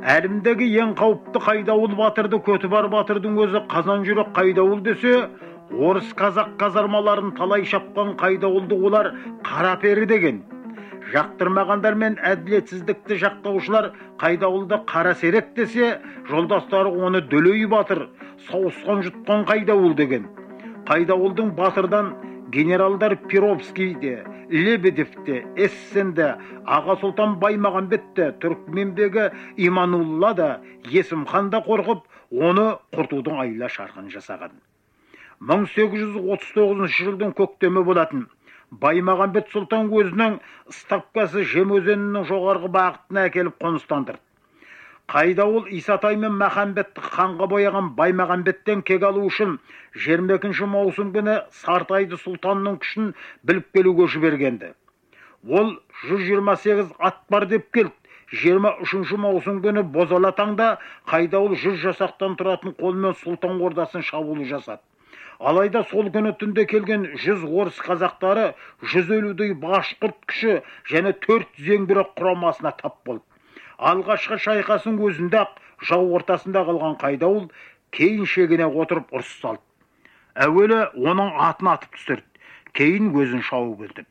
әлемдегі ең қауіпті Қайдауыл батырды Көтібар батырдың өзі Қазан жүрек Қайдауыл десе, орыс қазақ казармаларын талай шапқан Қайдауылды олар Қарапері деген. Жақтырмағандар мен әділетсіздікті жақтаушылар Қайдауылды Қарасерек десе, жолдастары оны Дөлей батыр, сауысқан жұтқан Қайдауыл деген. Қайдауылдың батырдан генералдар Перовскийде, Лебедевте, Эссенде, Аға Сұлтан Баймағамбетте, Түркменбегі Иманулла да, Есімхан да қорқып, оны құртудың айла шарқын жасаған. 1839 жылдың көктемі болатын. Баймағамбет Сұлтан өзінің ставкасы Жем өзенінің жоғарғы бағытына әкеліп қоныстандырды. Қайдауыл Исатай мен Махамбетті қанға бояған Баймағамбеттен кек алу үшін 22 маусым күні Сартайды сұлтанның күшін біліп келуге жібергенді. Ол 128 ат бар деп келді. 23 маусым күні Бозалатаңда Қайдауыл 100 жасақтан тұратын қолмен сұлтан ордасын шабуыл жасады. Алайда сол күні түнде келген 100 орыс қазақтары 150-дей башқұрт күші және 4 зеңбірек құрамасына тап болды. Алғашқы шайқасын өзінде-ақ жау ортасында қалған Қайдауыл кейін шегіне отырып ұрыс салды. Әуелі оның атын атып түсірді, кейін өзін шауып өлтірді.